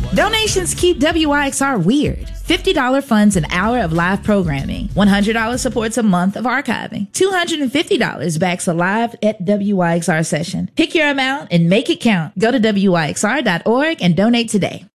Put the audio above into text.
Donations keep WYXR weird. $50 funds an hour of live programming. $100 supports a month of archiving. $250 backs a live at WYXR session. Pick your amount and make it count. Go to WYXR.org and donate today.